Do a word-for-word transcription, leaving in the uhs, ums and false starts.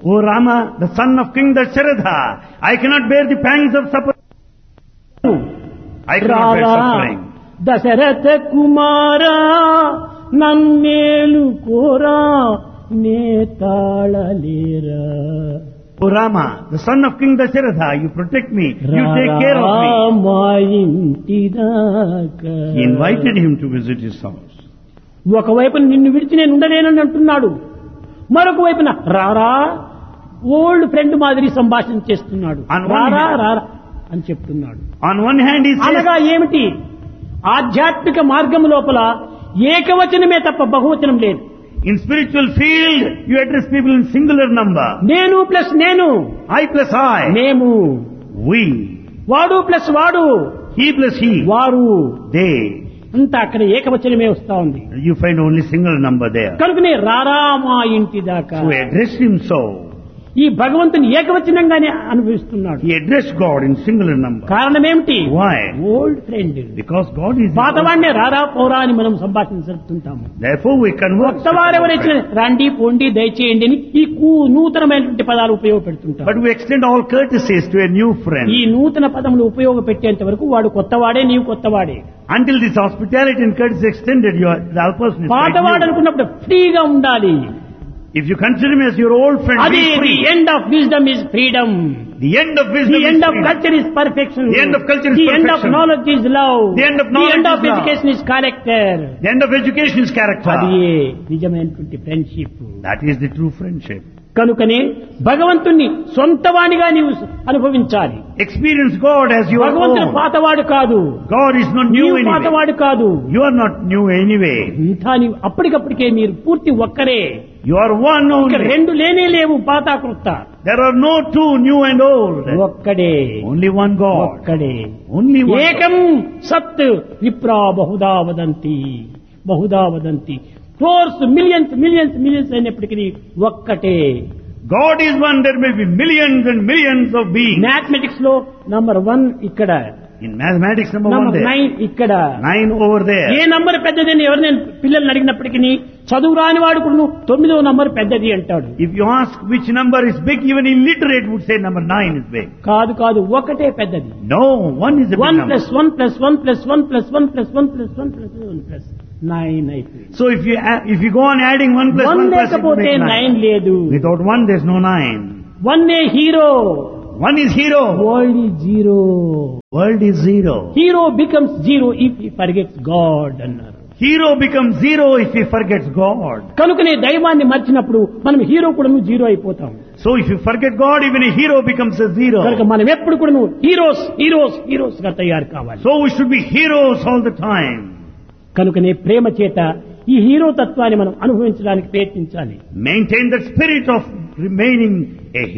O Rama, the son of King Dasharatha, I cannot bear the pangs of suffering. I cannot bear suffering. Dasharatha కుమారా నన్నేలు కోరా నేతాళలేరా. O Rama, the son of King Dasharatha, you protect me, you take care of me. మా ఇంటి దాకా. He invited him to visit his house. ఒకవైపు నిన్ను విడిచి నేను ఉండలేనని అంటున్నాడు, మరొక వైపున రారా ఓల్డ్ ఫ్రెండ్ మాదిరి సంభాషణ చేస్తున్నాడు. On one రారా hand- రారా అని చెప్తున్నాడు. On one hand he says, అనగా ఏమిటి? ఆధ్యాత్మిక మార్గం లోపల ఏకవచనమే తప్ప బహువచనం లేదు. in spiritual field, you address people in singular number. నేను ప్లస్ నేను, I plus I, మేము, we, వాడు ప్లస్ వాడు, he plus he, వారు, they. అంతా అక్కడ ఏకవచనమే వస్తా ఉంది. You find only single number there. కనుకనే రారా మా ఇంటి దాకా. So he addressed him so. ఈ భగవంతుని ఏకవచనంగానే అనుభవిస్తున్నాడు. He addressed God in singular number. కారణం ఏమిటి? Why? Old friend. Because God is... పాతవాడినే రారా పోరా అని మనం సంభాషణ జరుపుతుంటాము. Therefore we converse. కొత్తవారు ఎవరైతే రండి పోండి దయచేయండి అని ఈ కూ- నూతనమైనటువంటి పదాలు ఉపయోగపెడుతుంటారు. But we extend all courtesies to a new friend. ఈ నూతన పదములు ఉపయోగపెట్టేంత వరకు వాడు కొత్తవాడే, నీవు కొత్తవాడే. Until this hospitality and courtesy extended, you are, the other person is quite పాతవాడు new. అనుకున్నప్పుడు ఫ్రీగా ఉండాలి. If you consider me as your old friend, అది be the free. End of wisdom is freedom. The end of wisdom the is end of freedom. Culture is perfection. The end of culture is the end of perfection. Knowledge is love. The end of the knowledge end is of love. Education is character. The end of education is character. అది నిజమైనటువంటి friendship. That is the true friendship. కనుకనే భగవంతుణ్ణి సొంతవాణిగా నీవు అనుభవించాలి. Experience God as your భగవంతుడు own. పాతవాడు కాదు, God is not new నీవు anyway. పాతవాడు కాదు. You are not new anyway. ఇంతా నీవు అప్పటికప్పటికే మీరు పూర్తి ఒక్కరే. You are one ఇక only. రెండు లేనే లేవు పాత కృత. There are no two, new and old. ఒక్కడే, Only one God. ఒక్కడే. Only one ఏకం God. సత్ విప్రా Bahuda వదంతి, Bahuda వదంతి. Crores millions millions millions అయినప్పటికీ ఒక్కటే. God is one, there may be millions and millions of beings. Mathematics లో నంబర్ వన్ ఇక్కడ, In mathematics, number one number there. Nine ఇక్కడ. Nine over there. A number పెద్దదని ఎవరు నేను పిల్లల్ని అడిగినప్పటికీ చదువు రాని వాడు కూడా తొమ్మిదో నంబర్ పెద్దది అంటాడు. If you ask which number is big, even illiterate would say number nine is big. కాదు కాదు, ఒకటే పెద్దది. No, one is a big one number. Plus one plus one plus one plus one plus one plus one plus one plus nine అయిపోయింది. So if you add, if you go on adding one plus one one plus, it will లేకపోతే make nine nine. లేదు. Without one, there's no nine. One A hero, One is hero. World is zero. World is zero. Hero becomes zero if he forgets God అన్నారు. Hero becomes zero if he forgets God. కనుకనే దైవాన్ని మర్చినప్పుడు మనం hero కూడా zero అయిపోతాం. So if you forget God, even a hero becomes a zero. కనుక మనం ఎప్పుడు కూడా హీరోస్ హీరోస్ హీరోస్ గా తయారు కావాలి. So we should be heroes all the time. కనుకనే ప్రేమ చేత ఈ హీరో తత్వాన్ని మనం అనుభవించడానికి ప్రయత్నించాలి. Maintain that spirit of remaining a hero.